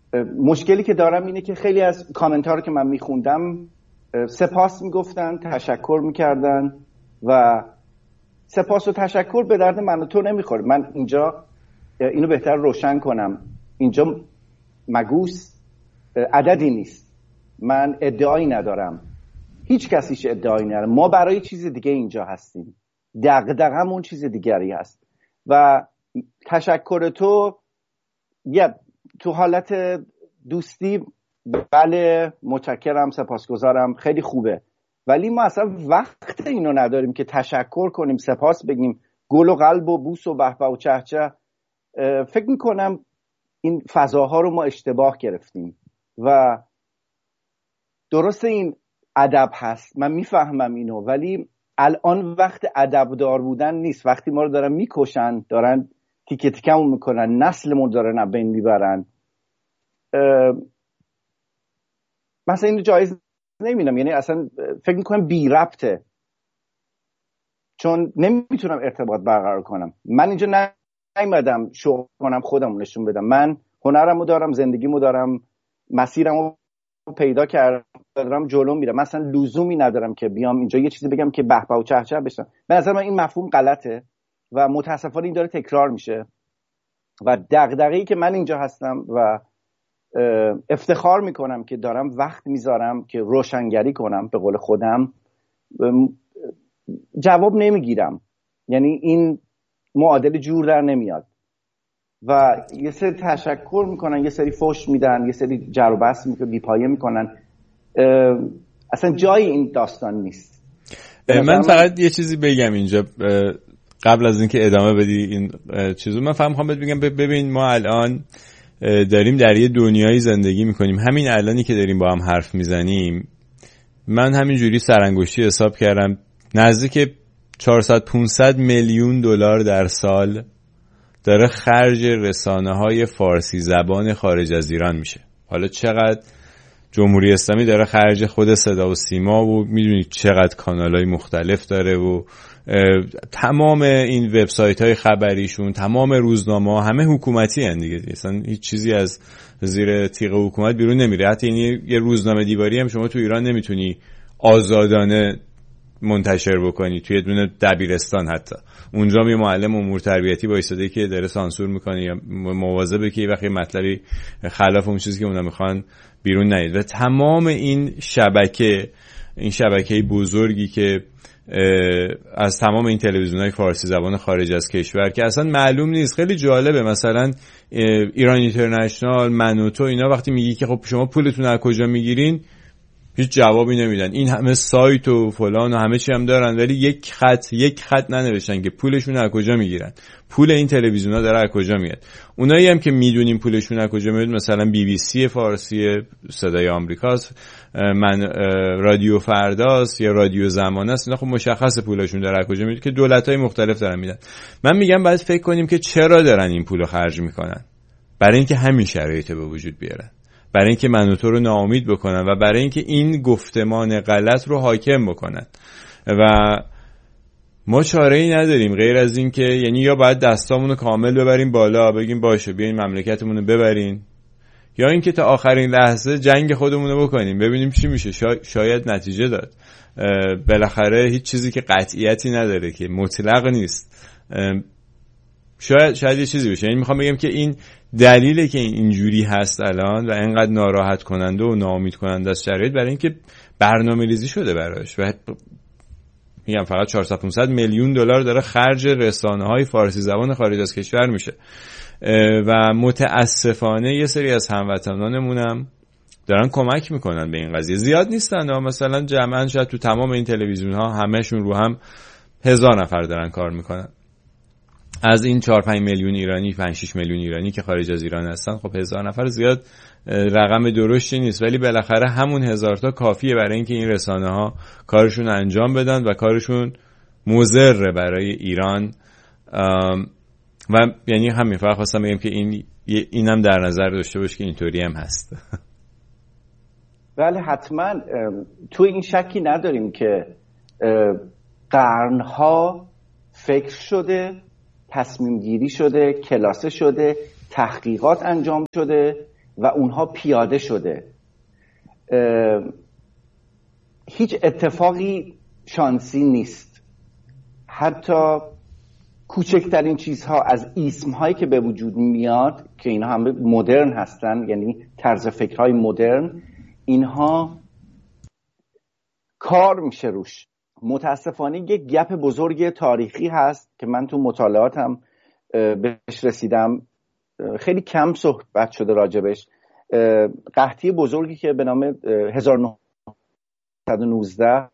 مشکلی که دارم اینه که خیلی از کامنت ها رو که من میخوندم سپاس میگفتن، تشکر میکردن و سپاس و تشکر به درد من و تو نمیخوره. من اینجا اینو بهتر روشن کنم، اینجا مگوس عددی نیست، من ادعایی ندارم، هیچ کسیش ادعایی نداره، ما برای چیز دیگه اینجا هستیم، دغدغه‌مون چیز دیگری هست و تشکر تو تو حالت دوستی بله متشکرم، سپاسگزارم، خیلی خوبه، ولی ما اصلا وقت اینو نداریم که تشکر کنیم، سپاس بگیم، گل و قلب و بوس و بهبه و چهچه. فکر میکنم این فضاها رو ما اشتباه گرفتیم و درست این ادب هست، من میفهمم اینو، ولی الان وقت ادبدار بودن نیست. وقتی ما رو دارن میکشن، دارن تیکه تیکمون میکنن، نسلمون دارن از بین میبرن، مثلا اینو جایز نمیدونم، یعنی اصلا فکر میکنم بی ربطه، چون نمیتونم ارتباط برقرار کنم. من اینجا نیومدم شو کنم خودمو نشون بدم، من هنرمو دارم، زندگیمو دارم، مسیرمو پیدا کردم، دارم جلو میرم، مثلا لزومی ندارم که بیام اینجا یه چیزی بگم که بهبه و چهچه بشن. به نظر من این مفهوم غلطه و متاسفانه این داره تکرار میشه و دغدغه‌ای که من اینجا هستم و افتخار میکنم که دارم وقت میذارم که روشنگری کنم، به قول خودم جواب نمیگیرم، یعنی این معادله جور در نمیاد و یه سری تشکر میکنن، یه سری فوش میدن، یه سری جر و بحث بی‌پایه میکنن، اصلا جای این داستان نیست. من فقط یه چیزی بگم اینجا قبل از اینکه ادامه بدی این چیزو، من فهم میخوام بهت بگم ببین ما الان داریم در یه دنیایی زندگی میکنیم، همین الانی که داریم با هم حرف میزنیم من همینجوری سرانگشتی حساب کردم نزدیک 400-500 میلیون دلار در سال داره خرج رسانه‌های فارسی زبان خارج از ایران میشه. حالا چقدر جمهوری اسلامی داره خرج خود صدا و سیما و میدونید چقدر کانال‌های مختلف داره و تمام این وبسایت‌های خبریشون، تمام روزنامه‌ها همه حکومتی هستند دیگه، اصلا هیچ چیزی از زیر تیغ حکومت بیرون نمیره. حتی یه روزنامه دیواری هم شما تو ایران نمیتونی آزادانه منتشر بکنی، توی دونه دبیرستان حتی اونجا می معلم امور تربیتی وایساده که داره سانسور میکنه یا مواظبه که وقتی مطلبی خلاف اون چیزی که اونا میخوان بیرون نیاد. و تمام این شبکه بزرگی که از تمام این تلویزیون‌های فارسی زبان خارج از کشور که اصلا معلوم نیست، خیلی جالبه، مثلا ایران اینترنشنال، من و تو، اینا وقتی میگی که خب شما پولتون از کجا میگیرین هیچ جوابی نمیدن. این همه سایت و فلان و همه چی هم دارن ولی یک خط ننوشتن که پولشون از کجا میگیرن، پول این تلویزیون‌ها داره از کجا میاد. اونایی هم که میدونیم پولشون از کجا میاد مثلا BBC فارسی، صدای آمریکاست، من رادیو فرداست یا رادیو زمان است، اینا خب مشخص پولشون داره از کجا میاد که دولت‌های مختلف دارن میدن. من میگم باید فکر کنیم که چرا دارن این پولو خرج میکنن. برای اینکه همین شرایط به وجود بیارن، برای اینکه من و تو رو ناامید بکنن و برای اینکه این گفتمان غلط رو حاکم بکنن و ما چاره‌ای نداریم غیر از این که یعنی یا باید دستامون رو کامل ببریم بالا بگیم باشه بیاین مملکتمون رو ببرین، یا اینکه تا آخرین لحظه جنگ خودمون رو بکنیم ببینیم چی میشه. شاید نتیجه داد. بالاخره هیچ چیزی که قطعیتی نداره، که مطلق نیست. شاید یه چیزی بشه. یعنی میخوام بگم که این دلیله که اینجوری هست الان و اینقدر ناراحت کننده و ناامید کننده است شرایط، برای اینکه برنامه‌ریزی شده براش و میگم فقط 400-500 میلیون دلار داره خرج رسانه‌های فارسی زبان خارج از کشور میشه و متاسفانه یه سری از هموطنانمونم دارن کمک میکنن به این قضیه. زیاد نیستن، مثلا جمعاً شاید تو تمام این تلویزیون‌ها همه‌شون رو هم 1000 نفر دارن کار میکنن. از این 4-5 میلیون ایرانی، 5-6 میلیون ایرانی که خارج از ایران هستن، خب 1000 نفر زیاد رقم درشتی نیست، ولی بالاخره همون 1000 تا کافیه برای اینکه این رسانه ها کارشون انجام بدن و کارشون مضر برای ایران. و یعنی همین فقط خواستم بگم که اینم در نظر داشته باش که اینطوری هم هست. بله حتما، تو این شکی نداریم که قرنها فکر شده، تصمیم گیری شده، کلاسه شده، تحقیقات انجام شده، و اونها پیاده شده. هیچ اتفاقی شانسی نیست. حتی کوچکترین چیزها از اسمهایی که به وجود میاد که اینها همه مدرن هستن، یعنی طرز فکرهای مدرن، اینها کار میشه روش. متاسفانه یک گپ بزرگ تاریخی هست که من تو مطالعاتم بهش رسیدم، خیلی کم صحبت شده راجبش. قحطی بزرگی که به نام 1919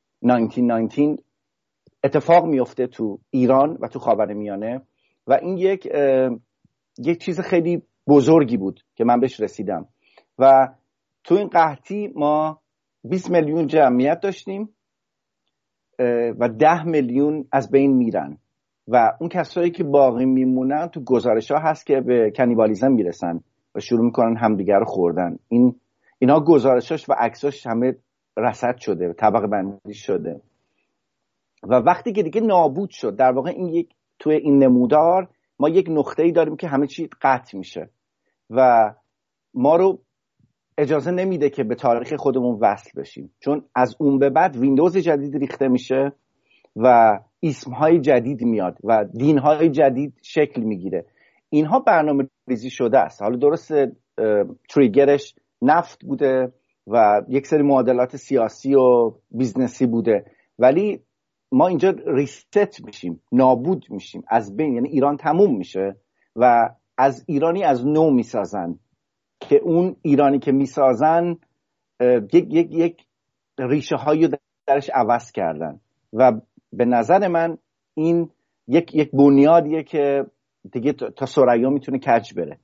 اتفاق میفته تو ایران و تو خاورمیانه و این یک چیز خیلی بزرگی بود که من بهش رسیدم. و تو این قحطی ما 20 میلیون جمعیت داشتیم و 10 میلیون از بین میرن و اون کسایی که باقی میمونن تو گزارش ها هست که به کنیبالیزم میرسن و شروع میکنن همدیگر رو خوردن. اینا گزارشاش و عکساش همه رصد شده، طبقه بندی شده و وقتی که دیگه نابود شد، در واقع توی این نمودار ما یک نقطه‌ای داریم که همه چی قطع میشه و ما رو اجازه نمیده که به تاریخ خودمون وصل بشیم، چون از اون به بعد ویندوز جدید ریخته میشه و اسمهای جدید میاد و دینهای جدید شکل میگیره. اینها برنامه ریزی شده است. حالا درسته تریگرش نفت بوده و یک سری معادلات سیاسی و بیزنسی بوده، ولی ما اینجا ریست میشیم، نابود میشیم از بین. یعنی ایران تموم میشه و از ایرانی از نو میسازن که اون ایرانی که میسازن یک ریشه هایی درش عوض کردن و به نظر من این یک بنیادیه که دیگه تا ثریا میتونه کج بره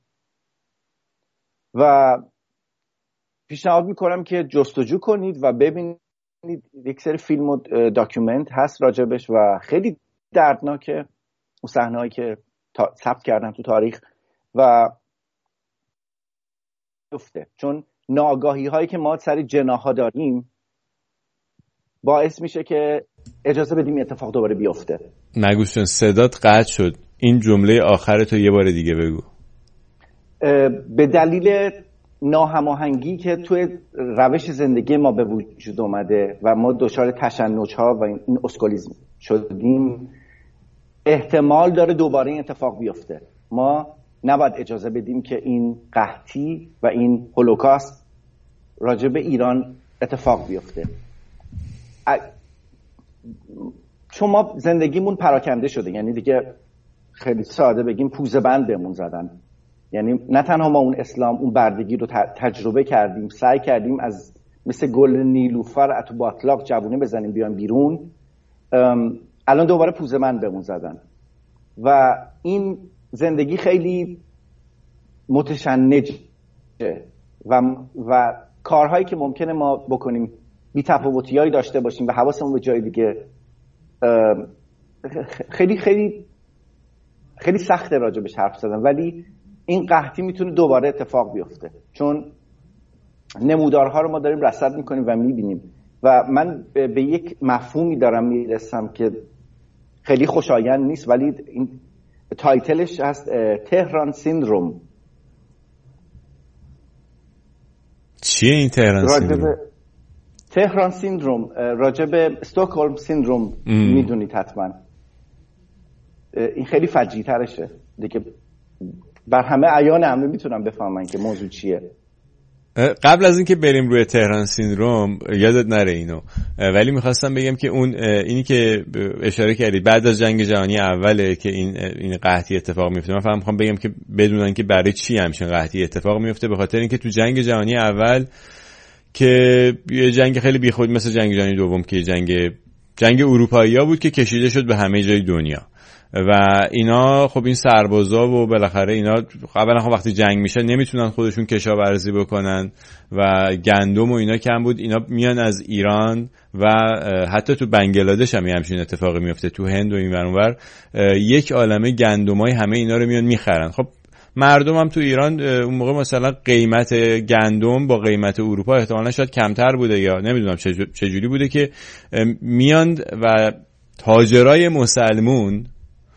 و پیشنهاد میکنم که جستجو کنید و ببینید. یک سری فیلم و داکیومنت هست راجبش و خیلی دردناکه اون صحنه‌هایی که ثبت کردن تو تاریخ و چون ناآگاهی هایی که ما سر جناح‌ها داریم باعث میشه که اجازه بدیم اتفاق دوباره بیفته. نگوش جان صدات قطع شد، این جمله آخر تو یه بار دیگه بگو. به دلیل ناهماهنگی که توی روش زندگی ما به وجود اومده و ما دچار تشنج‌ها و این اسکولیسم شدیم، احتمال داره دوباره این اتفاق بیفته. ما نباید اجازه بدیم که این قحطی و این هولوکاست راجع به ایران اتفاق بیفته. چون ما زندگیمون پراکنده شده، یعنی دیگه خیلی ساده بگیم پوزه بند بهمون زدن. یعنی نه تنها ما اون اسلام، اون بردگی رو تجربه کردیم، سعی کردیم از مثل گل نیلوفر تو باطلاق جوونه بزنیم بیان بیرون، الان دوباره پوزه بند بهمون زدن و این زندگی خیلی متشنجه و کارهایی که ممکنه ما بکنیم بی تفاوتیایی داشته باشیم و حواسمون به جای دیگه، خیلی خیلی خیلی سخته راجبش حرف زدن، ولی این قحطی میتونه دوباره اتفاق بیفته چون نمودارها رو ما داریم رصد میکنیم و میبینیم و من به یک مفهومی دارم میرسم که خیلی خوشایند نیست، ولی این تایتلش هست تهران سیندروم. چیه این تهران سیندروم؟ تهران سیندروم راجب استکهلم سیندروم میدونید حتما. این خیلی فجیع ترشه دیگه، بر همه عیان همه میتونم بفهمن که موضوع چیه. قبل از اینکه بریم روی تهران سیندروم، یادت نره اینو، ولی میخواستم بگم که اینی که اشاره کردی بعد از جنگ جهانی اوله که این قحطی اتفاق میفته. من فقط میخوام بگم که بدونن که برای چی همچین قحطی اتفاق میفته. به خاطر اینکه تو جنگ جهانی اول که یه جنگ خیلی بیخود مثل جنگ جهانی دوم که جنگ اروپایی‌ها بود که کشیده شد به همه جای دنیا و اینا، خب این سربازا و بالاخره اینا اولا خب وقتی جنگ میشه نمیتونن خودشون کشاورزی بکنن و گندم و اینا کم بود، اینا میان از ایران و حتی تو بنگلادش هم همچین اتفاقی میفته، تو هند و این ور اونور یک عالمه گندمای همه اینا رو میان میخرن. خب مردم هم تو ایران اون موقع مثلا قیمت گندم با قیمت اروپا احتمالاً شاید کمتر بوده یا نمیدونم چجوری بوده که میان و تاجرای مسلمون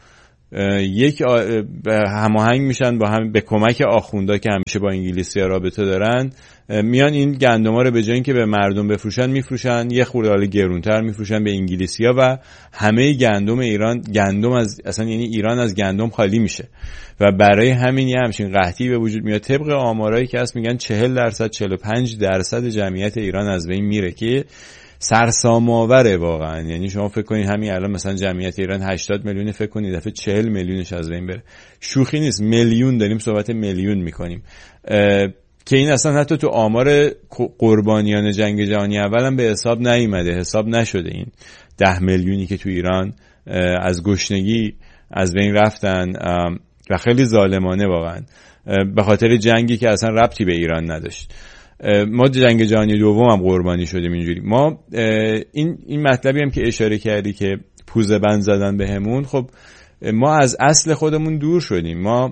یک هماهنگ میشن با هم به کمک آخوندا که همیشه با انگلیسی‌ها رابطه دارن، میان این گندم‌ها رو به جای اینکه به مردم بفروشن میفروشن یه خورده گرونتر میفروشن به انگلیسی‌ها و همه گندم ایران اصلا یعنی ایران از گندم خالی میشه و برای همین یه همچین قحطی به وجود میاد. طبق آمارایی که هست میگن 40% 45% جمعیت ایران از بین میره که سرسام‌آوره واقعا. یعنی شما فکر کنید همین الان مثلا جمعیت ایران 80 میلیون، فکر کنید دفعه 40 میلیونش از بین بره. شوخی نیست، میلیون داریم صحبت میلیون میکنیم که این اصلا حتی تو آمار قربانیان جنگ جهانی اول هم به حساب نیامده، حساب نشده این 10 میلیونی که تو ایران از گشنگی از بین رفتن و خیلی ظالمانه واقعا به خاطر جنگی که اصلا ربطی به ایران نداشت. ما جنگ جهانی دوم هم قربانی شدیم اینجوری. ما این مطلبی هم که اشاره کردی که پوزه بند زدن بهمون، خب ما از اصل خودمون دور شدیم. ما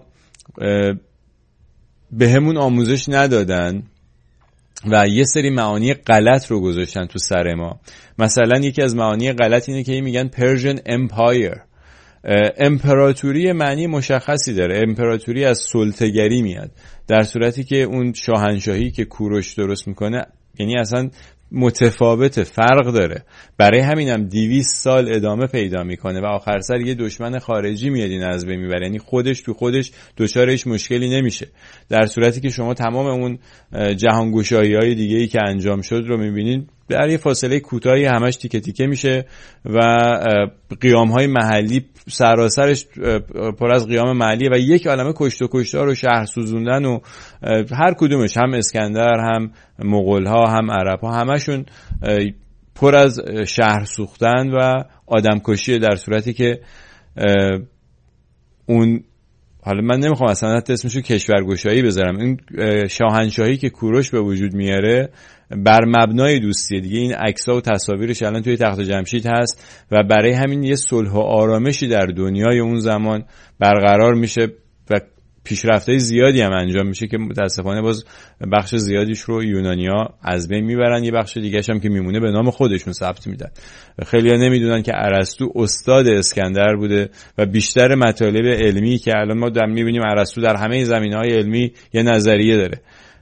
بهمون آموزش ندادن و یه سری معانی غلط رو گذاشتن تو سر ما. مثلا یکی از معانی غلط اینه که میگن Persian Empire. امپراتوری معنی مشخصی داره، امپراتوری از سلطه‌گری میاد، در صورتی که اون شاهنشاهی که کوروش درست میکنه یعنی اصلا متفاوته، فرق داره. برای همینم 200 سال ادامه پیدا میکنه و آخر سر یه دشمن خارجی میاد این از بین میبره، یعنی خودش تو خودش دچار هیچ مشکلی نمیشه، در صورتی که شما تمام اون جهانگشایی‌های دیگه‌ای که انجام شد رو میبینید در یه فاصله کوتاهی همش تیکه تیکه میشه و قیام‌های محلی سراسرش پر از قیام محلی و یک عالمه کشت و کشتار و شهر سوزوندن و هر کدومش، هم اسکندر هم مغول‌ها هم عرب‌ها، همشون پر از شهر سوختن و آدمکشی، در صورتی که اون، حالا من نمیخوام اصلا حتی اسمشو کشورگشایی بذارم، این شاهنشاهی که کوروش به وجود میاره بر مبنای دوستیه دیگه. این عکس‌ها و تصاویرش الان توی تخت جمشید هست و برای همین یه صلح و آرامشی در دنیای اون زمان برقرار میشه و پیشرفت‌های زیادی هم انجام میشه که متاسفانه باز بخش زیادیش رو یونانی‌ها از بین میبرن، یه بخش دیگه‌ش هم که میمونه به نام خودشون ثبت میدن. خیلی‌ها نمیدونن که ارسطو استاد اسکندر بوده و بیشتر مطالب علمی که الان ما داریم میبینیم ارسطو در همه زمینه‌های علمی یه نظریه داره.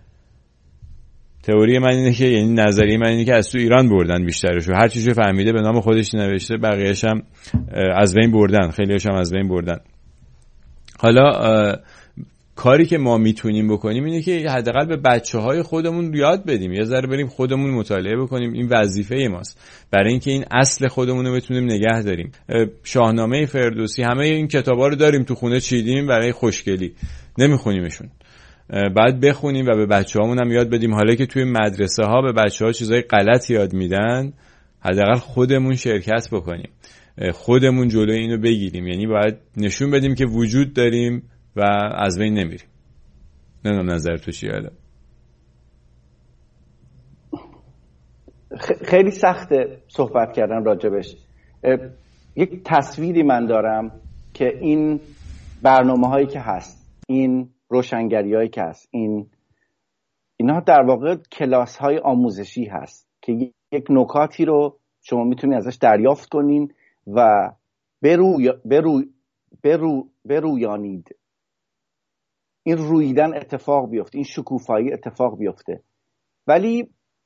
تئوری من اینه که، یعنی نظریه من اینه که از تو ایران بردن بیشترشو، هر چیزی فهمیده به نام خودش نوشته، بقیه‌اش هم از بین بردن، خیلی‌هاش هم از بین بردن. حالا کاری که ما میتونیم بکنیم اینه که حداقل به بچه‌های خودمون یاد بدیم، یه ذره بریم خودمون مطالعه بکنیم، این وظیفه ماست برای اینکه این اصل خودمون رو بتونیم نگه داریم. شاهنامه فردوسی، همه این کتابا رو داریم تو خونه، چیدیم برای خوشگلی، نمیخونیمشون. بعد بخونیم و به بچه‌هامون هم یاد بدیم. حالا که توی مدرسه ها به بچه‌ها چیزای غلط یاد میدن، حداقل خودمون شرکت بکنیم، خودمون جلوی اینو بگیریم، یعنی باید نشون بدیم که وجود داریم و از بین نمیریم. نمیدونم نظر تو چیه؟ خیلی سخته صحبت کردن راجبش. یک تصویری من دارم که این برنامه‌هایی که هست، این روشنگری‌هایی که هست، اینا در واقع کلاس‌های آموزشی هست که یک نکاتی رو شما میتونید ازش دریافت کنین و برویانید، این رویدن اتفاق بیفته، این شکوفایی اتفاق بیفته. ولی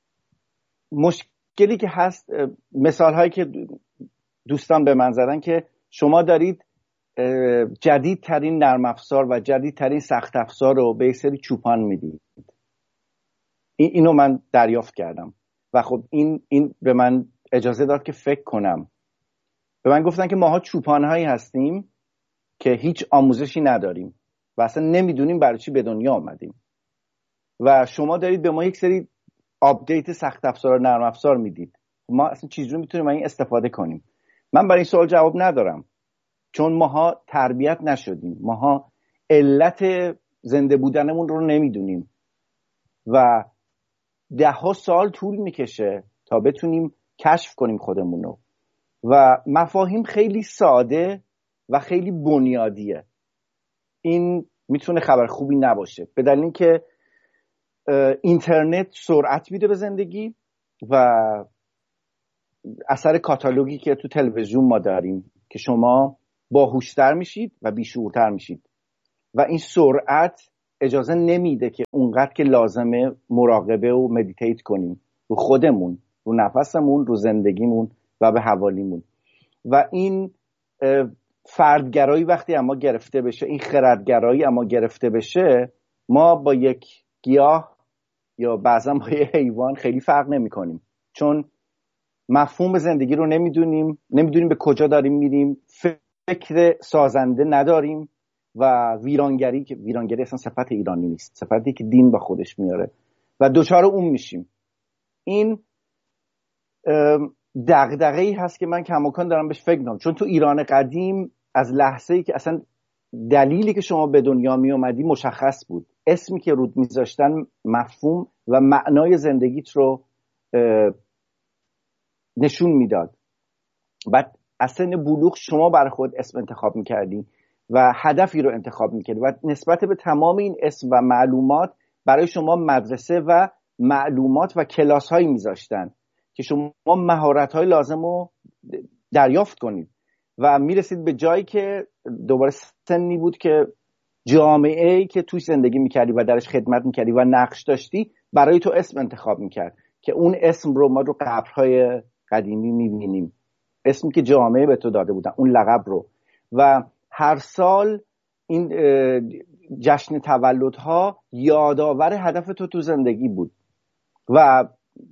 مشکلی که هست، مثال هایی که دوستان به من زدن که شما دارید جدیدترین نرم افزار و جدیدترین سخت افزار رو به سری چوپان میدید. اینو من دریافت کردم و خب این به من اجازه داد که فکر کنم. به من گفتن که ماها چوپان هایی هستیم که هیچ آموزشی نداریم و اصلا نمیدونیم برای چی به دنیا آمدیم و شما دارید به ما یک سری آپدیت سخت افزار و نرم افزار میدید. ما اصلا چجوری میتونیم این استفاده کنیم؟ من برای این سوال جواب ندارم، چون ماها تربیت نشدیم، ماها علت زنده بودنمون رو نمیدونیم و 10 سال طول میکشه تا بتونیم کشف کنیم خودمون رو و مفاهیم خیلی ساده و خیلی بنیادیه. این میتونه خبر خوبی نباشه، به دلیل اینکه اینترنت سرعت میده به زندگی و اثر کاتالوگی که تو تلویزیون ما داریم که شما باهوشتر میشید و بیشعورتر میشید و این سرعت اجازه نمیده که اونقدر که لازمه مراقبه و مدیتیت کنیم رو خودمون، رو نفسمون، رو زندگیمون و به حوالیمون. و این فردگرایی وقتی اما گرفته بشه، این خردگرایی اما گرفته بشه، ما با یک گیاه یا بعضا با یک حیوان خیلی فرق نمی کنیم، چون مفهوم زندگی رو نمیدونیم به کجا داریم میریم، فکر سازنده نداریم و ویرانگری اصلا صفت ایرانی نیست، صفتی که دین با خودش میاره و دوچار اون میشیم. این دغدغه‌ای هست که من کماکان دارم بهش فکر می‌کنم، چون تو ایران قدیم از لحظه‌ای که اصلا دلیلی که شما به دنیا می اومدی مشخص بود، اسمی که رود میذاشتن مفهوم و معنای زندگیت رو نشون میداد. بعد از سن بلوغ شما برای خود اسم انتخاب میکردی و هدفی رو انتخاب میکردی و نسبت به تمام این اسم و معلومات برای شما مدرسه و معلومات و کلاس هایی میذاشتن که شما مهارت های لازم رو دریافت کنید و میرسید به جایی که دوباره سنی بود که جامعه‌ای که توی زندگی میکردی و درش خدمت میکردی و نقش داشتی برای تو اسم انتخاب میکرد که اون اسم رو ما رو قبرهای قدیمی میبینیم، اسمی که جامعه به تو داده بودن، اون لقب رو. و هر سال این جشن تولدها یادآور هدف تو زندگی بود و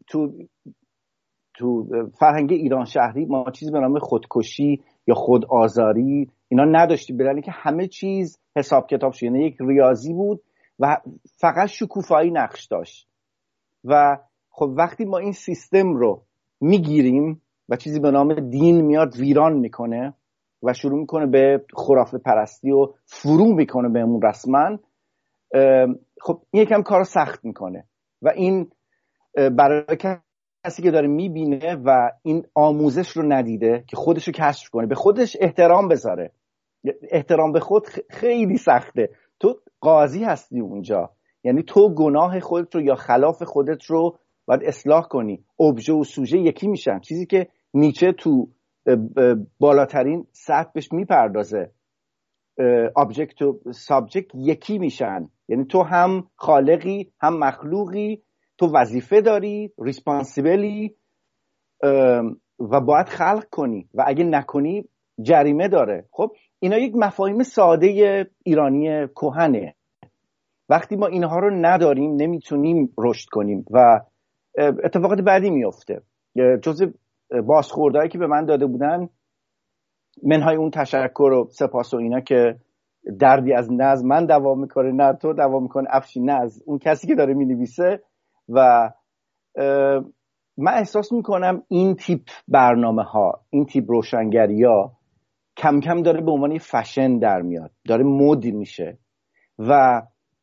تو فرهنگ ایران شهری ما چیزی به نام خودکشی یا خودآزاری اینا نداشتیم، برای اینکه همه چیز حساب کتاب شد، یعنی یک ریاضی بود و فقط شکوفایی نقش داشت. و خب وقتی ما این سیستم رو میگیریم و چیزی به نام دین میاد ویران میکنه و شروع میکنه به خرافه پرستی و فرو میکنه بهمون رسما، خب این یکم کارو سخت میکنه و این برای کسی که داره میبینه و این آموزش رو ندیده که خودش رو کشف کنه، به خودش احترام بذاره. احترام به خود خیلی سخته. تو قاضی هستی اونجا، یعنی تو گناه خودت رو یا خلاف خودت رو باید اصلاح کنی. ابژه و سوژه یکی میشن، چیزی که نیچه تو بالاترین سطح بهش میپردازه. آبجکت و سابجکت یکی میشن، یعنی تو هم خالقی هم مخلوقی، تو وظیفه داری، ریسپانسیبلی و باید خلق کنی و اگه نکنی جریمه داره. خب اینا یک مفاهیم ساده ایرانی کهنه. وقتی ما اینها رو نداریم نمیتونیم رشد کنیم و اتفاقات بعدی میفته. جزء بازخوردهایی که به من داده بودن منهای اون تشکر و سپاس و اینا که دردی از نه از من دوا میکنه نه تو دوا میکنه افشین، نه از اون کسی که داره مینویسه. و من احساس میکنم این تیپ برنامه ها، این تیپ روشنگری ها کم کم داره به عنوان فشن در میاد، داره مد میشه و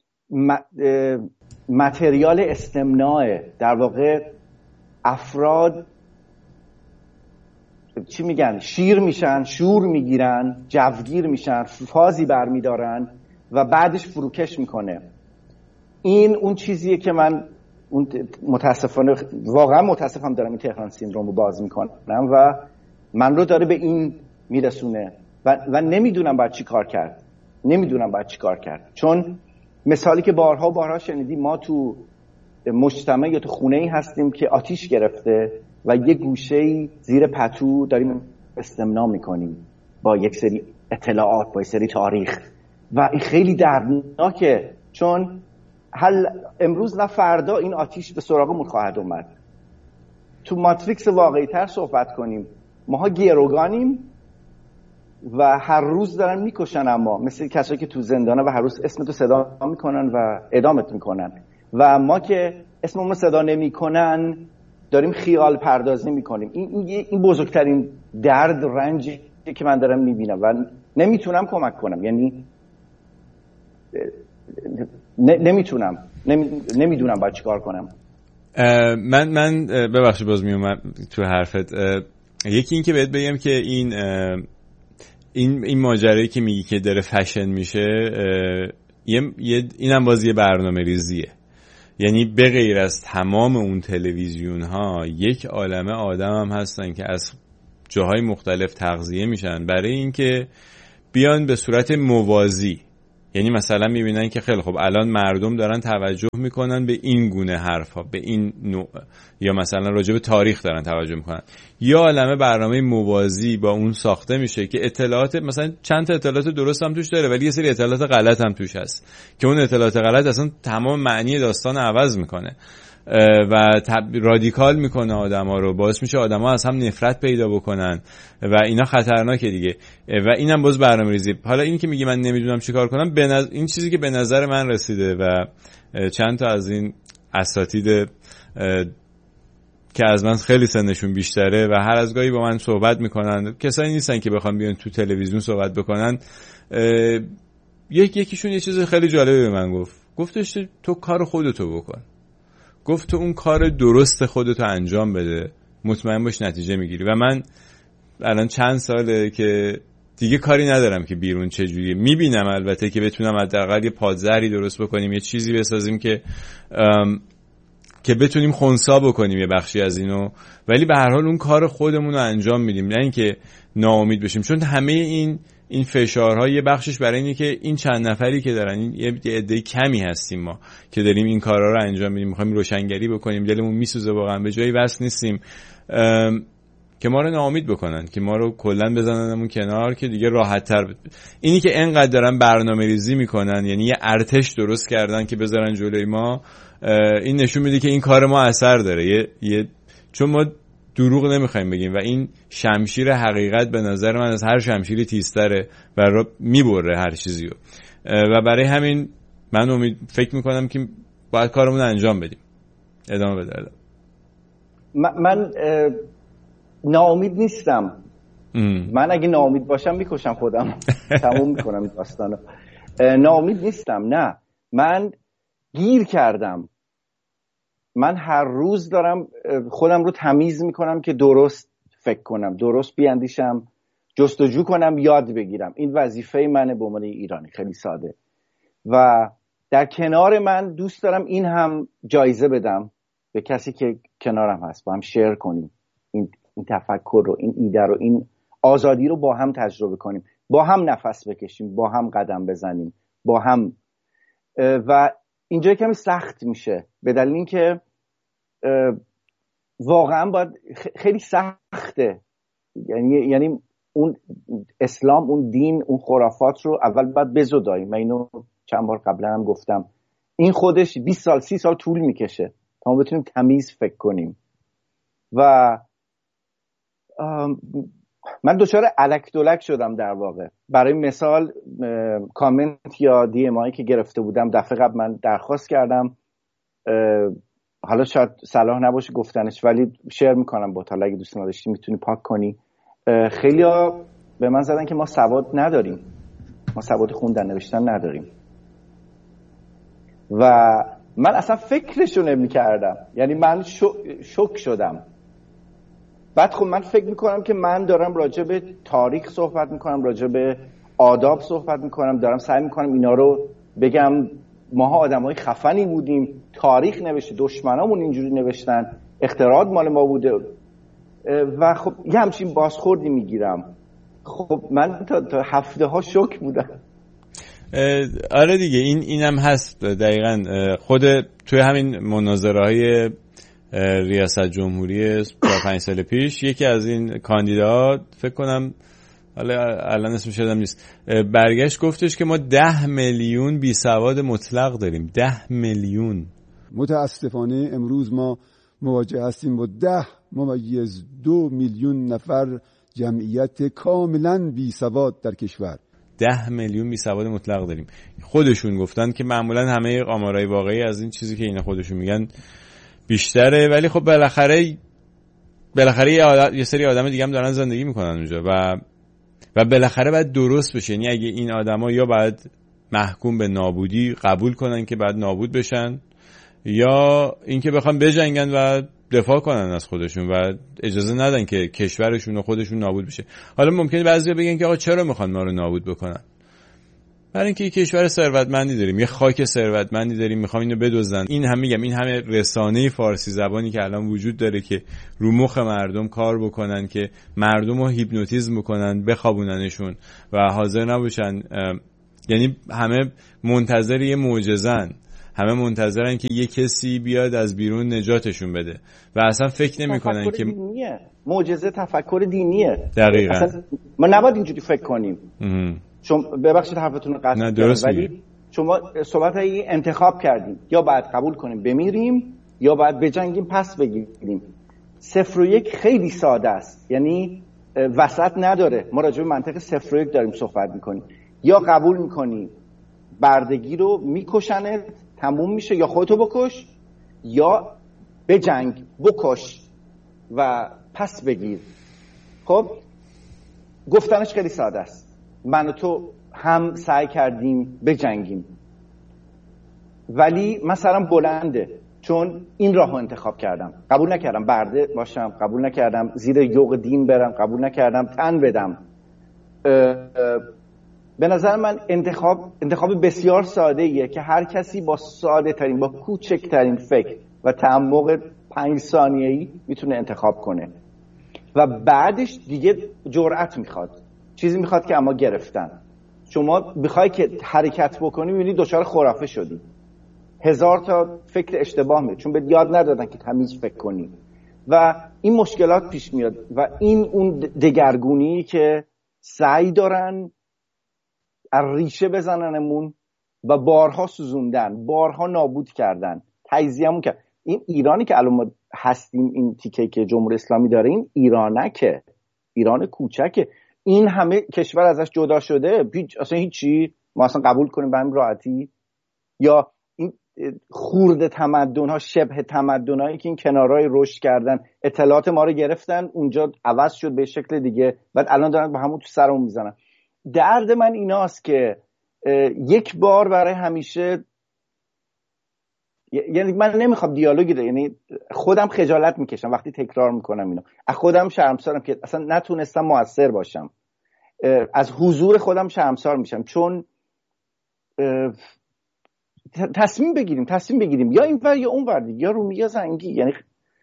متریال استمناء. در واقع افراد چی میگن، شیر میشن، شور میگیرن، جوگیر میشن، فازی برمیدارن و بعدش فروکش میکنه. این اون چیزیه که من متاسفانه واقعا متاسفم دارم این تهران سیندروم رو باز میکنم و من رو داره به این میرسونه و نمیدونم باید چی کار کرد. چون مثالی که بارها شنیدیم، ما تو مجتمع یا تو خونه‌ای هستیم که آتیش گرفته و یه گوشه‌ای زیر پتو داریم استمناء میکنیم با یک سری اطلاعات، با یک سری تاریخ و این خیلی دردناکه، چون امروز نه فردا این آتیش به سراغمون خواهد اومد. تو ماتریکس واقعی تر صحبت کنیم، ماها گروگانیم و هر روز دارن میکشن، اما مثل کسایی که تو زندانه و هر روز اسمتو صدا میکنن و اعدامت میکنن و ما که اسممون صدا نمیکنن داریم خیال پردازی میکنیم. این بزرگترین درد رنجی که من دارم میبینم و نمیتونم کمک کنم، یعنی نمیدونم باید چی کار کنم. من ببخشید باز میومد تو حرفت. یکی این که بهت بگم که این ماجرایی که میگی که داره فشن میشه، اینم بازی برنامه ریزیه. یعنی به غیر از تمام اون تلویزیون ها یک عالمه آدم هم هستن که از جاهای مختلف تغذیه میشن برای اینکه بیان به صورت موازی، یعنی مثلا میبینن که خیلی خب الان مردم دارن توجه میکنن به این گونه حرفا، به این نوع، یا مثلا راجع به تاریخ دارن توجه میکنن، یا عالمه برنامه موازی با اون ساخته میشه که اطلاعات، مثلا چند تا اطلاعات درست هم توش داره ولی یه سری اطلاعات غلط هم توش هست که اون اطلاعات غلط اصلا تمام معنی داستان عوض میکنه و رادیکال میکنه آدما رو، باعث میشه آدما از هم نفرت پیدا بکنن و اینا خطرناکه دیگه. و اینم باز برنامه‌ریزی. حالا این که میگی من نمیدونم چیکار کنم، این چیزی که به نظر من رسیده و چند تا از این اساتید که از من خیلی سنشون بیشتره و هر از گاهی با من صحبت میکنن، کسایی نیستن که بخوام بیان تو تلویزیون صحبت بکنن، یکیشون یه چیز خیلی جالبی به من گفتش تو کار خودتو بکن، گفت تو اون کار درست خودتو انجام بده، مطمئن باش نتیجه میگیری. و من الان چند ساله که دیگه کاری ندارم که بیرون چجوریه، میبینم البته که بتونم حداقل یه پادزهری درست بکنیم، یه چیزی بسازیم که بتونیم خنثی بکنیم یه بخشی از اینو، ولی به هر حال اون کار خودمون رو انجام میدیم، نه اینکه ناامید بشیم. چون همه این فشارها یه بخشش برای اینه که این چند نفری که دارن، این یه عده کمی هستیم ما که داریم این کارا رو انجام میدیم، میخوایم روشنگری بکنیم، دلمون میسوزه واقعا، به جایی وصل نیستیم که ما رو ناامید بکنن، که ما رو کلا بزننمون کنار که دیگه راحت تر. اینی که انقدر دارن برنامه‌ریزی میکنن، یعنی یه ارتش درست کردن که بذارن جلوی ما، این نشون میده که این کار ما اثر داره. چون ما دروغ نمیخوایم بگیم و این شمشیر حقیقت به نظر من از هر شمشیری تیزتره و میبره هر چیزی رو، و برای همین من فکر میکنم که باید کارمون انجام بدیم. ادامه بده. من ناامید نیستم. من اگه ناامید باشم میکشم خودم. تموم میکنم این داستانو. ناامید نیستم، نه، من گیر کردم. من هر روز دارم خودم رو تمیز میکنم که درست فکر کنم، درست بیاندیشم، جستجو کنم، یاد بگیرم. این وظیفه منه به عنوان ایرانی، خیلی ساده. و در کنار من دوست دارم این هم جایزه بدم به کسی که کنارم هست، با هم شیر کنیم این تفکر رو، این ایده رو، این آزادی رو با هم تجربه کنیم، با هم نفس بکشیم، با هم قدم بزنیم، با هم. و اینجا کمی سخت میشه به دلیل اینکه واقعا باید خیلی سخته، یعنی اون اسلام، اون دین، اون خرافات رو اول باید بزداییم. من اینو چند بار قبلا هم گفتم، این خودش 20 سال 30 سال طول میکشه تا ما بتونیم تمیز فکر کنیم. و من دچار الک دولک شدم در واقع. برای مثال کامنت یا دی ام آی که گرفته بودم دفعه قبل، من درخواست کردم، حالا شاید صلاح نباشه گفتنش ولی شیر میکنم با تا، اگه دوست نداشتی میتونی پاک کنی. خیلی ها به من زدن که ما سواد نداریم، ما سواد خوندن نوشتن نداریم. و من اصلا فکرشو نمی‌کردم، یعنی من شوک شدم. بعد خب من فکر میکنم که من دارم راجع به تاریخ صحبت میکنم، راجع به آداب صحبت میکنم، دارم سعی میکنم اینا رو بگم ماها آدمای خفنی بودیم، تاریخ نوشته، دشمنامون اینجوری نوشتن، اختراعات مال ما بوده. و خب یه همچین بازخوردی میگیرم. خب من تا هفته ها شوک بودم. آره دیگه، اینم هست دقیقاً. خود توی همین مناظره‌های ریاست جمهوری 5 سال پیش یکی از این کاندیدات، فکر کنم الان اسمش یادم نیست، برگشت گفتش که ما 10 میلیون بی سواد مطلق داریم. 10 میلیون. متاسفانه امروز ما مواجه هستیم با 10.2 میلیون نفر جمعیت کاملا بی سواد در کشور. 10 میلیون بی سواد مطلق داریم. خودشون گفتن که معمولا همه آمارای واقعی از این چیزی که اینا خودشون میگن بیشتره، ولی خب بالاخره یه سری آدم دیگه هم دارن زندگی میکنن اونجا و بالاخره باید درست بشه. یعنی اگه این آدما یا باید محکوم به نابودی قبول کنن که باید نابود بشن، یا اینکه بخوام بجنگن و دفاع کنن از خودشون و اجازه ندن که کشورشون و خودشون نابود بشه. حالا ممکنه بعضیا بگن که آقا چرا میخوان ما رو نابود بکنن؟ برای اینکه یک کشور ثروتمندی داریم، یه خاک ثروتمندی داریم، میخوام اینو بدزدن. این هم میگم این همه رسانه فارسی زبانی که الان وجود داره که رو مخ مردم کار بکنن، که مردم رو هیپنوتیزم بکنن، بخوابوننشون و حاضر نباشن. یعنی همه منتظر یه معجزه‌ن، همه منتظرن که یه کسی بیاد از بیرون نجاتشون بده و اصلا فکر نمی‌کنن که معجزه تفکر دینیه. دقیقاً اصلا ما نباید اینجوری فکر کنیم. شما ببخشید حرفتون رو قطع کردم، ولی شما صحبت انتخاب کردیم، یا باید قبول کنیم بمیریم یا باید بجنگیم پس بگیریم. 0 و 1 خیلی ساده است، یعنی وسط نداره. ما راجع به منطق 0 و 1 داریم صحبت میکنیم. یا قبول میکنی بردگی رو میکشنت تموم میشه، یا خودتو بکش، یا بجنگ بکش و پس بگیر. خب گفتنش خیلی ساده است. من و تو هم سعی کردیم بجنگیم، ولی مثلا بلنده، چون این راهو انتخاب کردم. قبول نکردم برده باشم، قبول نکردم زیر یوغ دین برم، قبول نکردم تن بدم. به نظر من انتخاب بسیار ساده ایه که هر کسی با ساده ترین، با کوچکترین فکر و تعمق 5 ثانیه‌ای میتونه انتخاب کنه و بعدش دیگه جرأت میخواد. چیزی میخواد که اما گرفتن. شما بخوای که حرکت بکنی میبینی دچار خرافه شدی. 1000 تا فکر اشتباه میاد، چون بهت یاد ندادن که تمیز فکر کنی و این مشکلات پیش میاد و این اون دگرگونی که سعی دارن از ریشه بزننمون و بارها سوزوندن، بارها نابود کردن، تجزیه‌مون کرد. این ایرانی که الان ما هستیم، این تیکه که جمهوری اسلامی داره، این ایرانکه، ایران کوچکه. این همه کشور ازش جدا شده، اصلا هیچی، ما اصلا قبول کنیم به همین راحتی؟ یا این خورده تمدن‌ها، شبه تمدن‌هایی که این کنارهای رشد کردن، اطلاعات ما رو گرفتن، اونجا عوض شد به شکل دیگه، بعد الان دارن با همون تو سرمون میزنن. درد من ایناست که یک بار برای همیشه، یعنی من نمیخوام دیالوگی ده، یعنی خودم خجالت میکشم وقتی تکرار میکنم اینو، از خودم شرمسارم که اصلا نتونستم مؤثر باشم، از حضور خودم شرمسار میشم، چون تصمیم بگیریم یا این ور یا اون ور، یا رومی یا زنگی. یعنی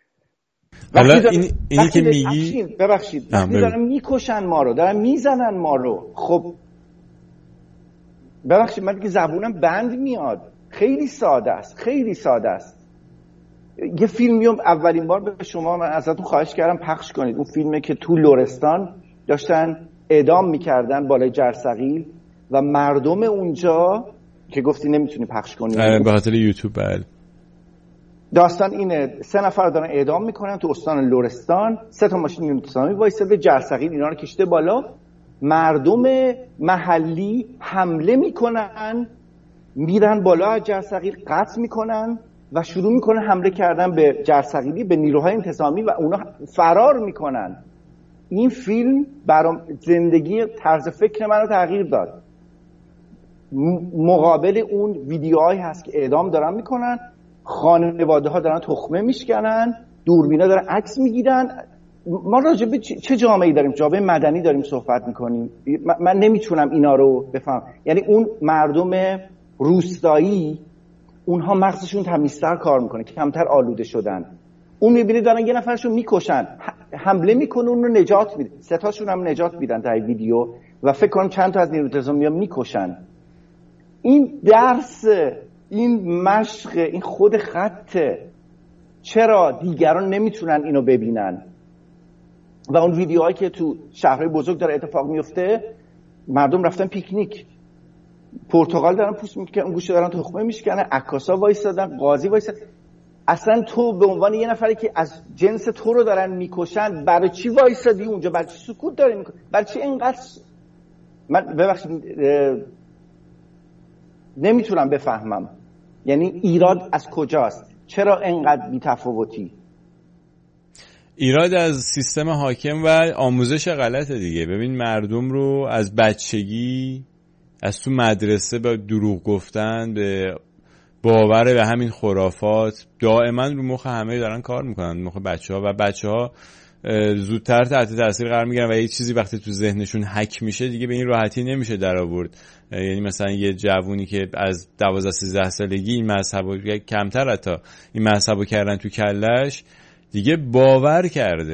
اینی که میگی، ببخشید وقتی دارن میکشن ما رو، دارن میزنن ما رو، خب ببخشید من دیگه زبونم بند میاد. خیلی ساده است. یه فیلمیو اولین بار به شما من ازتون خواهش کردم پخش کنید. اون فیلمه که تو لرستان داشتن اعدام میکردن بالای جرثقیل و مردم اونجا که گفتی نمیتونی پخش کنی به خاطر یوتیوب. بله، داستان اینه، 3 نفر دارن اعدام میکنن تو استان لرستان، 3 تا ماشین انتظامی وایساده، جرثقیل اینا رو کشته بالا، مردم محلی حمله میکنن، میرن بالا از جرثقیل، قتل میکنن و شروع میکنن حمله کردن به جرثقیلی، به نیروهای انتظامی و اونا فرار میکنن. این فیلم برام زندگی، طرز فکر منو تغییر داد. مقابل اون ویدیوهایی هست که اعدام دارن میکنن، خانواده ها دارن تخمه میشکنن، دوربینا دارن عکس میگیرن. ما راجع به چه جامعه‌ای داریم؟ جامعه مدنی داریم صحبت میکنیم. من نمیتونم اینا رو بفهم. یعنی اون مردم روستایی، اونها مغزشون تمیزتر کار میکنه، کمتر آلوده شدن. اون میبینی دارن یه نفرشون میکشن، حمله میکنه، اون رو نجات میده، 3 تاشون هم نجات میدن در ویدیو و فکر کنم چند تا از نیروی انتظامی میکشن. این درس، این مشق، این خود خطه. چرا دیگران نمیتونن اینو ببینن؟ و اون ویدیوهایی که تو شهرهای بزرگ داره اتفاق میفته، مردم رفتن پیکنیک، پرتقال دارن پوست میکنن، اون گوشه دارن تخمه میشکنن، عکاسا وایسادن، قاضی وایسادن. اصلا تو به عنوان یه نفری که از جنس تو رو دارن میکشن، برای چی وایسادی اونجا؟ برای چی سکوت داری میکنی؟ برای چی اینقدر؟ من ببخشید نمیتونم بفهمم. یعنی ایراد از کجاست؟ چرا اینقدر بی‌تفاوتی؟ ایراد از سیستم حاکم و آموزش غلطه دیگه. ببین مردم رو از بچگی، از تو مدرسه به دروغ گفتن، به باور به همین خرافات، دائما رو مخ همه دارن کار میکنن، مخ بچه‌ها، و بچه‌ها زودتر تحت تاثیر قرار میگیرن و یه چیزی وقتی تو ذهنشون حک میشه دیگه به این راحتی نمیشه در آورد. یعنی مثلا یه جوونی که از 12-13 سالگی این مذهبو کمتر حتی این مذهبو کردن تو کلش، دیگه باور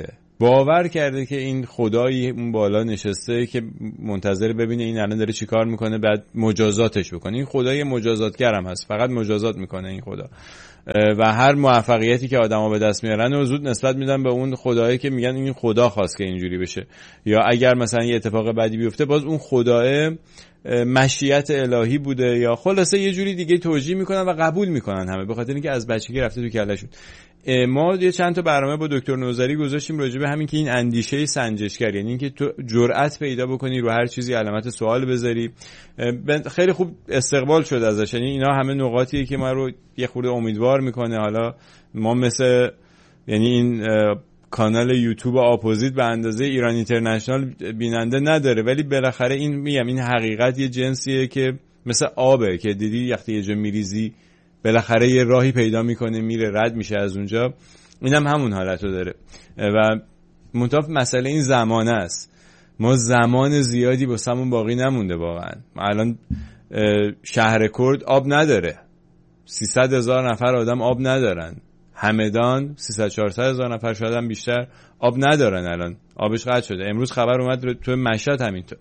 کرده که این خدایی اون بالا نشسته که منتظر ببینه این الان داره چی کار میکنه بعد مجازاتش بکنه. این خدای مجازاتگر هم هست، فقط مجازات میکنه این خدا، و هر موفقیتی که آدما به دست میارن و زود نسبت میدن به اون خدایی که میگن این خدا خواست که اینجوری بشه، یا اگر مثلا یه اتفاق بدی بیفته باز اون خدای مشیت الهی بوده، یا خلاصه یه جوری دیگه توجیه میکنن و قبول میکنن همه، به خاطر اینکه از بچگی رفته تو کلهشون. ما یه چند تا برنامه با دکتر نوذری گذاشتیم راجع به همین که این اندیشه سنجشگر، یعنی اینکه تو جرأت پیدا بکنی رو هر چیزی علامت سوال بذاری. خیلی خوب استقبال شد ازش، یعنی اینا همه نقاطیه که ما رو یه خورده امیدوار میکنه. حالا ما مثل یعنی این کانال یوتیوب اپوزیت به اندازه ایران اینترنشنال بیننده نداره، ولی بالاخره این میگم این حقیقت یه جنسیه که مثل آبه که دیدی وقتی یه جا میریزی بالاخره یه راهی پیدا میکنه میره رد میشه از اونجا. اینم همون حالت رو داره و منتها مسئله این زمانه است. ما زمان زیادی واسمون باقی نمونده واقعا. الان شهر کرد آب نداره، 300,000 نفر آدم آب ندارن، همدان 300-400,000 نفر شاید هم بیشتر آب ندارن، الان آبش قطع شده. امروز خبر اومد تو مشهد همینطور.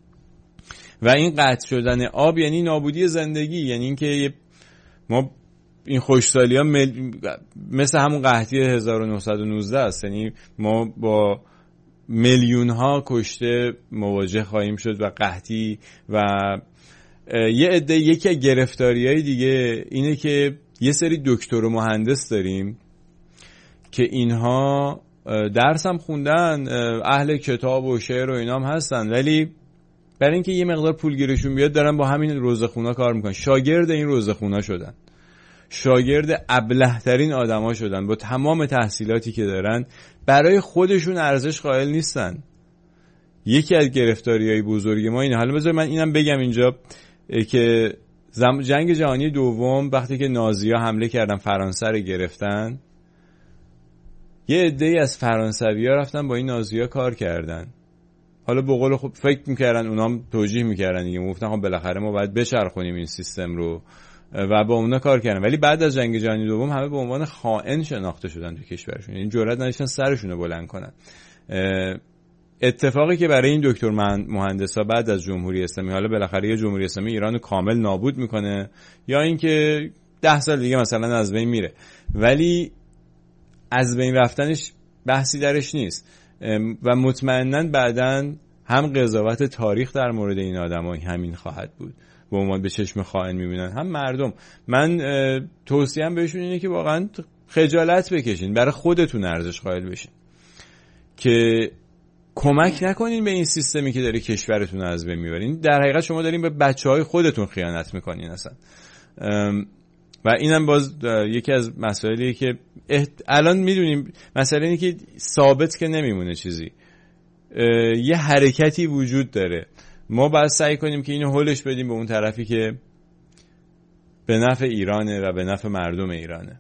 و این قطع شدن آب یعنی نابودی زندگی، یعنی اینکه ما این خوشسالی ها مثل همون قحطی 1919 است، یعنی ما با میلیون ها کشته مواجه خواهیم شد و قحطی. و یه عده یکی از گرفتاری‌های دیگه اینه که یه سری دکتر و مهندس داریم که اینها درس هم خوندن، اهل کتاب و شعر و اینا هم هستن، ولی برای اینکه یه مقدار پول گیرشون بیاد دارن با همین روزخونا کار میکنن. شاگرد این روزخونا شدن، شاگرد ابله‌ترین آدما شدن، با تمام تحصیلاتی که دارن برای خودشون ارزش قائل نیستن. یکی از گرفتاری‌های بزرگ ما اینه. حالا بذار من اینم بگم اینجا که جنگ جهانی دوم وقتی که نازی‌ها حمله کردن فرانسه رو گرفتن، یه عده‌ای از فرانسوی‌ها رفتن با این نازی‌ها کار کردن. حالا به قول خب فکر می‌کردن، اونام توجیه می‌کردن دیگه، گفتن خب بالاخره ما باید بچرخونیم این سیستم رو و با اونا کار کردن. ولی بعد از جنگ جهانی دوم همه به عنوان خائن شناخته شدن تو کشورشون، یعنی جرئت نداشتن سرشون رو بلند کنن. اتفاقی که برای این دکتر مهندسا بعد از جمهوری اسلامی، حالا بالاخره یه جمهوری اسلامی ایرانو کامل نابود میکنه یا اینکه 10 سال دیگه مثلا از بین میره، ولی از بین رفتنش بحثی درش نیست و مطمئناً بعداً هم قضاوت تاریخ در مورد این آدم‌ها همین خواهد بود، با عنوان به چشم خائن میبینن هم مردم. من توصیه‌ام بهشون اینه که واقعاً خجالت بکشین، برای خودتون ارزش قائل بشین که کمک نکنین به این سیستمی که داره کشورتون از بین میبرین. در حقیقت شما دارین به بچه‌های خودتون خیانت میکنین اصلا. و اینم باز یکی از مسائلیه که الان میدونیم، مسئله اینه که ثابت که نمیمونه چیزی، یه حرکتی وجود داره. ما باید سعی کنیم که اینو هولش بدیم به اون طرفی که به نفع ایرانه و به نفع مردم ایرانه.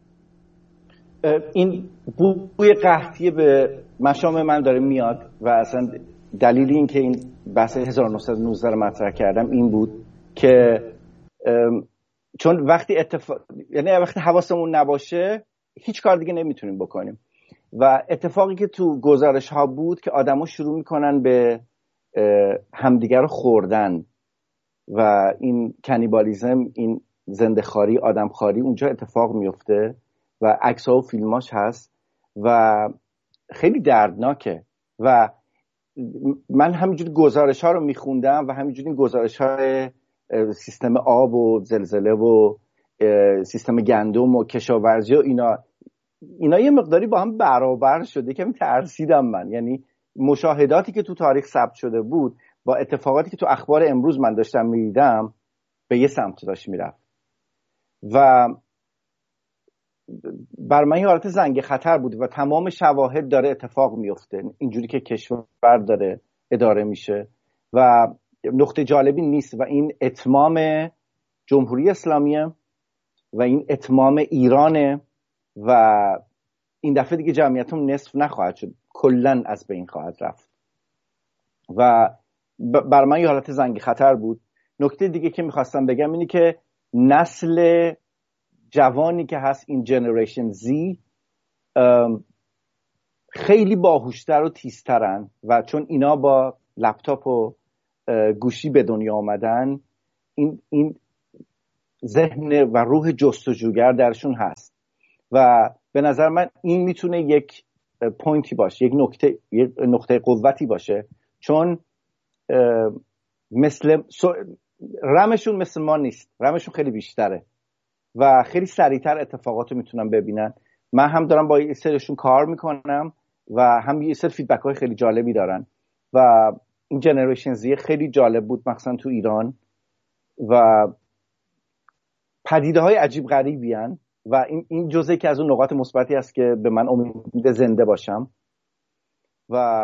این بوی قحطی به مشام من داره میاد و اصلا دلیل این که این بحث 1919 رو مطرح کردم این بود که چون وقتی یعنی وقتی حواسمون نباشه هیچ کار دیگه نمیتونیم بکنیم. و اتفاقی که تو گزارش ها بود که آدما شروع میکنن به همدیگر رو خوردن و این کنیبالیزم، این زنده‌خواری، آدمخواری اونجا اتفاق میفته و عکس‌ها و فیلماش هست و خیلی دردناکه. و من همینجوری گزارش‌ها رو میخوندم و همینجوری گزارش‌های سیستم آب و زلزله و سیستم گندم و کشاورزی و اینا یه مقداری با هم برابر شده که ترسیدم من. یعنی مشاهداتی که تو تاریخ ثبت شده بود با اتفاقاتی که تو اخبار امروز من داشتم میدیدم به یه سمت داشت میرفت و بر من یه حالت زنگ خطر بود و تمام شواهد داره اتفاق میفته اینجوری که کشور داره اداره میشه و نقطه جالبی نیست. و این اتمام جمهوری اسلامیه و این اتمام ایرانه و این دفعه دیگه جمعیتم نصف نخواهد شد، کلا از بین خواهد رفت و بر من یه حالت زنگ خطر بود. نکته دیگه که میخواستم بگم اینی که نسل جوانی که هست، این جنریشن زی، خیلی باهوشتر و تیزترن و چون اینا با لپتاپ و گوشی به دنیا آمدن، این ذهن و روح جستجوگر درشون هست و به نظر من این میتونه یک پوینتی باشه، یک نقطه قوتی باشه، چون رمشون مثل ما نیست، رمشون خیلی بیشتره و خیلی سریعتر اتفاقات رو میتونن ببینن. من هم دارم با یه سریشون کار میکنم و هم یه سری فیدبک های خیلی جالبی دارن و این جنریشن زی خیلی جالب بود، مخصوصا تو ایران و پدیده های عجیب غریبی هن و این جزئی که از اون نقاط مثبتی است که به من امید میده زنده باشم و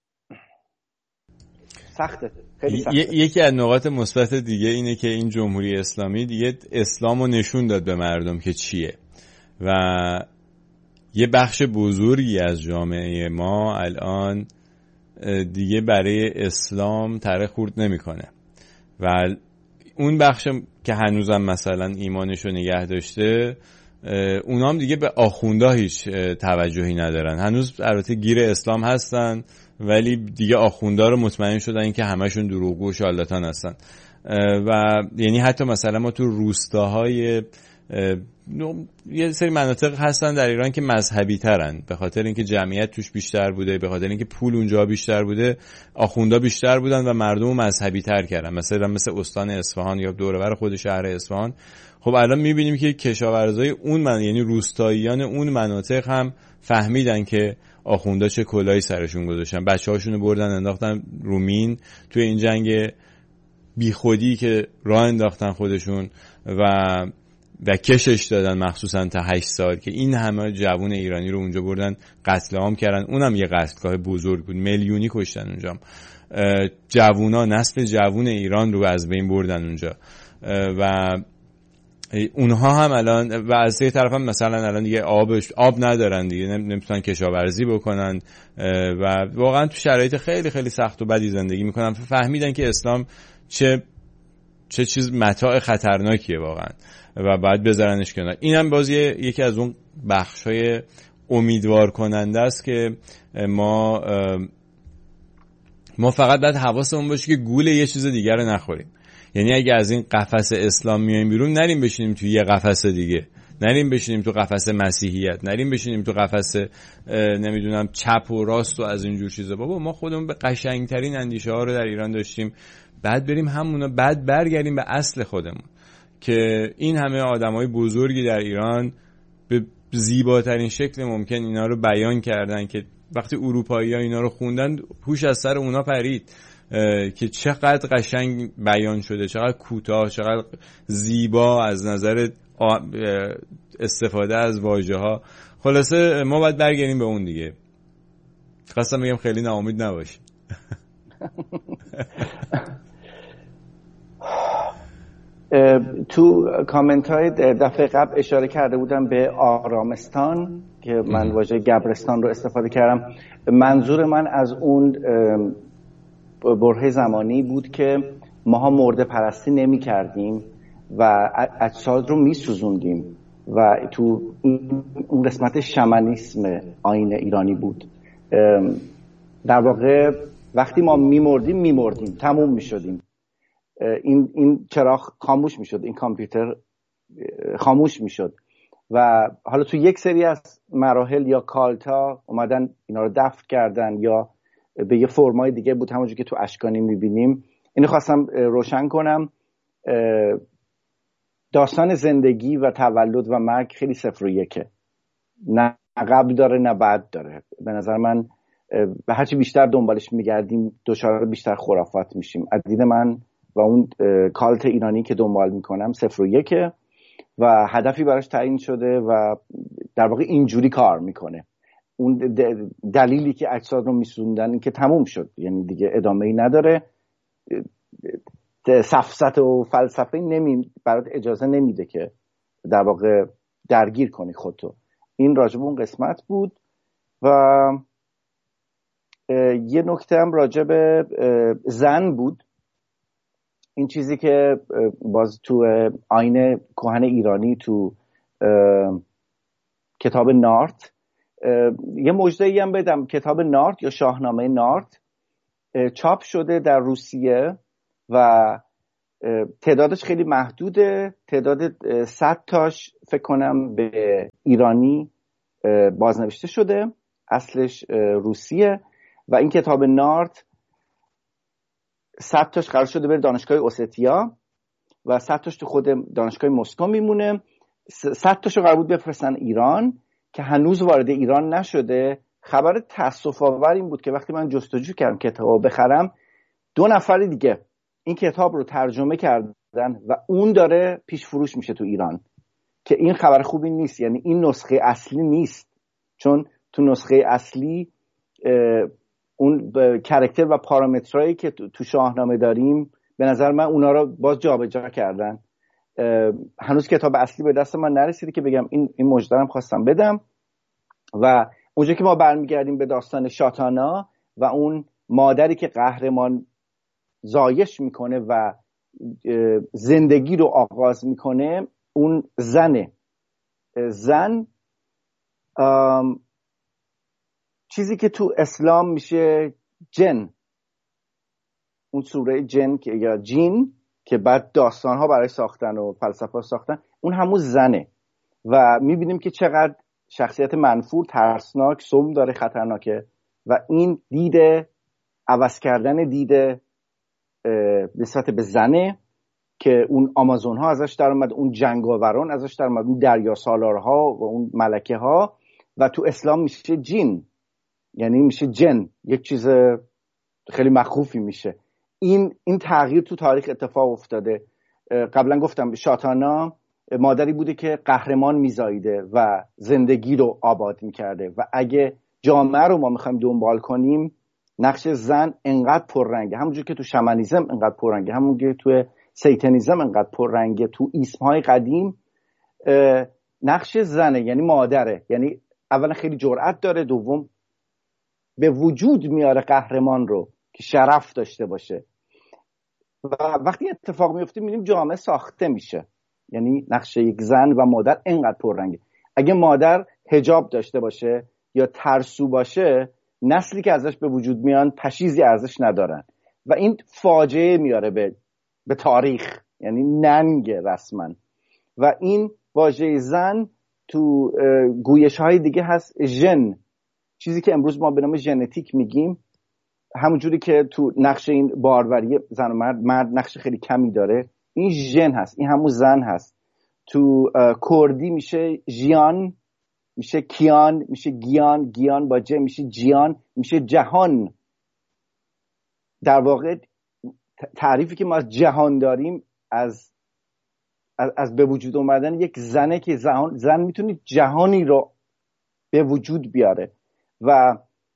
سخته، خیلی سخته. یکی از نقاط مثبت دیگه اینه که این جمهوری اسلامی دیگه اسلامو نشون داد به مردم که چیه و یه بخش بزرگی از جامعه ما الان دیگه برای اسلام تره خورد نمیکنه و اون بخش که هنوزم مثلا ایمانشو نگه داشته، اونام دیگه به آخوندا هیچ توجهی ندارن. هنوز البته گیر اسلام هستن ولی دیگه آخوندا رو مطمئن شدن که همشون دروغگو و شالاتان هستن و یعنی حتی مثلا ما تو روستاهای یه سری مناطق هستن در ایران که مذهبی ترن، به خاطر اینکه جمعیت توش بیشتر بوده، به خاطر اینکه پول اونجا بیشتر بوده، آخوندا بیشتر بودن و مردم رو مذهبی تر کردن. مثلا استان اصفهان یا دور و بر خود شهر اصفهان، خب الان میبینیم که کشاورزای اون یعنی روستاییان اون مناطق هم فهمیدن که آخوندا چه کلاهی سرشون گذاشتن، بچه‌هاشون رو بردن انداختن رومین توی این جنگ بیخودی که راه انداختن خودشون و کشش دادن، مخصوصا تا 8 سال که این همه جوون ایرانی رو اونجا بردن قتل عام کردن. اونم یه قتلگاه بزرگ بود، میلیونی کشتن اونجا، جوونا، نسل جوون ایران رو از بین بردن اونجا و اونها هم الان و از یه طرف هم مثلا الان دیگه آب ندارن دیگه، نمیتونن کشاورزی بکنن و واقعا تو شرایط خیلی خیلی سخت و بدی زندگی میکنن. فهمیدن که اسلام چه چیز متاع خطرناکیه واقعا و باید بذارنش کنار. اینم باز یکی از اون بخشای امیدوار کننده است که ما فقط باید حواسمون باشه که گول یه چیز دیگر رو نخوریم. یعنی اگه از این قفس اسلام میایم بیرون، نریم بشینیم تو یه قفس دیگه، نریم بشینیم تو قفس مسیحیت، نریم بشینیم تو قفس نمیدونم چپ و راست و از اینجور چیزا. بابا ما خودمون به قشنگترین اندیشه ها رو در ایران داشتیم، بعد بریم همونا، بعد برگردیم به اصل خودمون که این همه آدمای بزرگی در ایران به زیباترین شکل ممکن اینا رو بیان کردن که وقتی اروپایی‌ها اینا رو خوندن هوش از سر اونا پرید که چقدر قشنگ بیان شده، چقدر کوتاه، چقدر زیبا از نظر استفاده از واژه‌ها. خلاصه ما باید برگردیم به اون دیگه. خواستم بگم خیلی ناامید نباش. تو کامنت های دفعه قبل اشاره کرده بودم به آرامستان که من واژه گبرستان رو استفاده کردم. منظور من از اون برهه زمانی بود که ماها مرده پرستی نمی کردیم و اجساد رو می سوزوندیم و تو اون قسمت شمنیسم آیین ایرانی بود. در واقع وقتی ما می مردیم تموم می شدیم، این چراغ خاموش می شد، این کامپیوتر خاموش می شد و حالا تو یک سری از مراحل یا کالتا اومدن اینا رو دفن کردن یا به یه فرمای دیگه بود، همونجور که تو اشکانی میبینیم. اینو خواستم روشن کنم. داستان زندگی و تولد و مرگ خیلی 0 و 1، نه قبل داره نه بعد داره. به نظر من به هرچی بیشتر دنبالش میگردیم دچار بیشتر خرافات میشیم. از دید من و اون کالت ایرانی که دنبال میکنم 0 و 1 و هدفی براش تعیین شده و در واقع اینجوری کار میکنه. اون دلیلی که اجساد رو میسوندن این که تموم شد، یعنی دیگه ادامه‌ای نداره. سفسط و فلسفه برات اجازه نمیده که در واقع درگیر کنی خودتو. این راجب اون قسمت بود. و یه نکته هم راجب زن بود، این چیزی که باز تو آیین کهن ایرانی تو کتاب نارت، یه مژده‌ای هم بدم، کتاب نارت یا شاهنامه نارت چاپ شده در روسیه و تعدادش خیلی محدوده، تعداد 100 تاش فکر کنم به ایرانی بازنوشته شده، اصلش روسیه. و این کتاب نارت 100 تاش قرار شده بره دانشگاه اوستیا و 100 تاش تو خود دانشگاه مسکو میمونه. 100 تاشو قرار بود بفرستن ایران که هنوز وارد ایران نشده. خبر تأسف آور این بود که وقتی من جستجو کردم کتابو بخرم، 2 نفر دیگه این کتاب رو ترجمه کردن و اون داره پیش فروش میشه تو ایران، که این خبر خوبی نیست. یعنی این نسخه اصلی نیست، چون تو نسخه اصلی اون کاراکتر و پارامترایی که تو شاهنامه داریم به نظر من اونا رو باز جابجا کردن. هنوز کتاب اصلی به دست من نرسیده که بگم این مژده‌ام خواستم بدم. و اونجا که ما برمیگردیم به داستان شاتانا و اون مادری که قهرمان زایش میکنه و زندگی رو آغاز میکنه، اون زنه. زن چیزی که تو اسلام میشه جن، اون سوره جن که یا جین که بعد داستانها برای ساختن و فلسفه ساختن، اون همون زنه. و میبینیم که چقدر شخصیت منفور، ترسناک، سم داره، خطرناکه. و این دیده عوض کردن دیده نسبت به زنه که اون آمازون ها ازش در اومد، اون جنگاوران ازش در اومد، اون دریا سالارها و اون ملکه ها. و تو اسلام میشه جین، یعنی میشه جن، یک چیز خیلی مخوفی میشه. این تغییر تو تاریخ اتفاق افتاده. قبلا گفتم شاتانا مادری بوده که قهرمان میزاییده و زندگی رو آباد میکرده. و اگه جامعه رو ما میخوایم دنبال کنیم، نقش زن انقدر پررنگه، همونجور که تو شمانیزم انقدر پررنگه، همونجور که تو سیتانیزم انقدر پررنگه، تو ایسم‌های قدیم نقش زنه، یعنی مادره. یعنی اولا خیلی جرأت داره، دوم به وجود میاره قهرمان رو که شرف داشته باشه. و وقتی اتفاق میفته میبینیم جامعه ساخته میشه. یعنی نقش یک زن و مادر انقدر پررنگه. اگه مادر حجاب داشته باشه یا ترسو باشه، نسلی که ازش به وجود میان پشیزی ارزش ندارن و این فاجعه میاره به تاریخ، یعنی ننگ رسما. و این واژه زن تو گویش های دیگه هست ژن، چیزی که امروز ما به نام ژنتیک میگیم. همونجوری که تو نقش این باروری زن و مرد نقش خیلی کمی داره، این ژن هست، این همون زن هست. تو کردی میشه ژیان، میشه کیان، میشه گیان، گیان با ج میشه جیان، میشه جهان. در واقع تعریفی که ما از جهان داریم از به وجود اومدن یک زنه که زن میتونه جهانی رو به وجود بیاره. و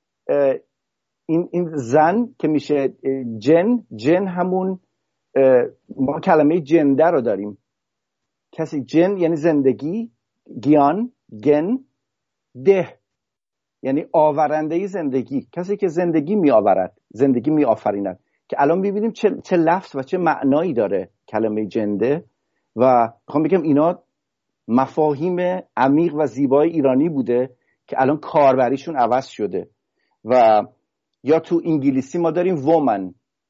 این زن که میشه جن همون ما کلمه جنده رو داریم. کسی جن یعنی زندگی، گیان گن، ده یعنی آورنده زندگی، کسی که زندگی می آورد، زندگی می آفریند. که الان ببینیم چه لفظ و چه معنایی داره کلمه جنده. و میخوام بگم اینا مفاهیم عمیق و زیبای ایرانی بوده که الان کاربریشون عوض شده. و یا تو انگلیسی ما داریم وومن،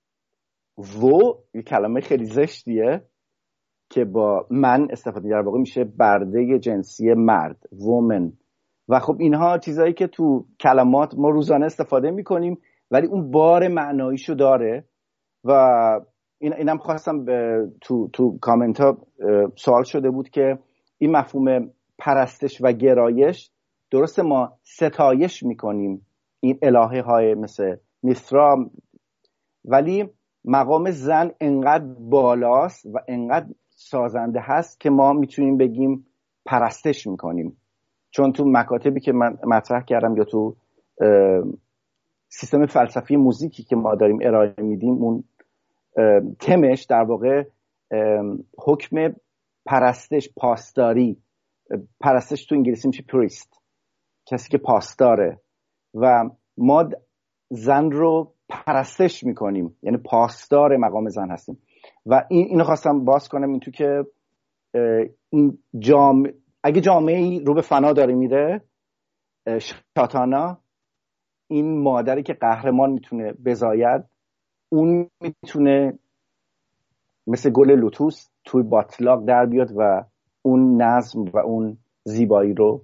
یه کلمه خیلی زشتیه که با من استفاده، در واقع میشه برده جنسی مرد، وومن. و خب اینها چیزایی که تو کلمات ما روزانه استفاده میکنیم ولی اون بار معناییشو داره. و اینم خواستم تو کامنت ها سوال شده بود که این مفهوم پرستش و گرایش، درسته ما ستایش میکنیم این الهه های مثل میثرا، ولی مقام زن انقدر بالاست و انقدر سازنده هست که ما میتونیم بگیم پرستش میکنیم. چون تو مکاتبی که من مطرح کردم یا تو سیستم فلسفی موزیکی که ما داریم ارائه میدیم، اون تمش در واقع حکم پرستش، پاسداری پرستش تو انگلیسی میشه پریست، کسی که پاسداره، و ما زن رو پرستش میکنیم، یعنی پاسدار مقام زن هستیم. و اینو خواستم باز کنم، این تو که این اگه جامعه رو به فنا داره میره، شاتانا، این مادری که قهرمان میتونه بزاید، اون میتونه مثل گل لوتوس توی باطلاق در بیاد و اون نظم و اون زیبایی رو